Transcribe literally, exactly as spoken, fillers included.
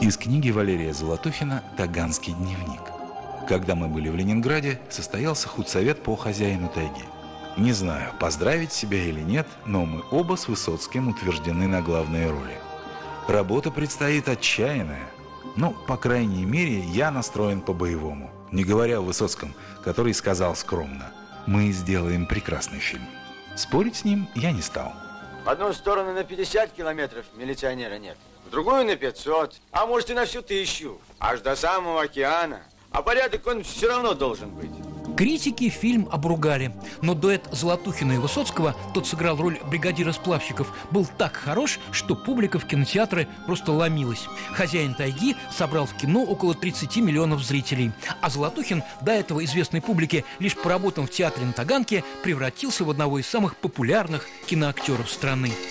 Из книги Валерия Золотухина «Таганский дневник». Когда мы были в Ленинграде, состоялся худсовет по хозяину тайги. Не знаю, поздравить себя или нет, но мы оба с Высоцким утверждены на главные роли. Работа предстоит отчаянная. Ну, по крайней мере, я настроен по-боевому. Не говоря о Высоцком, который сказал скромно: «Мы сделаем прекрасный фильм». Спорить с ним я не стал. В одну сторону на пятьдесят километров милиционера нет, в другую на пятьсот, а может и на всю тысячу, аж до самого океана. А порядок он все равно должен быть. Критики фильм обругали, но дуэт Золотухина и Высоцкого, тот сыграл роль бригадира сплавщиков, был так хорош, что публика в кинотеатры просто ломилась. «Хозяин тайги» собрал в кино около тридцати миллионов зрителей, а Золотухин, до этого известной публике лишь по работам в театре на Таганке, превратился в одного из самых популярных киноактеров страны.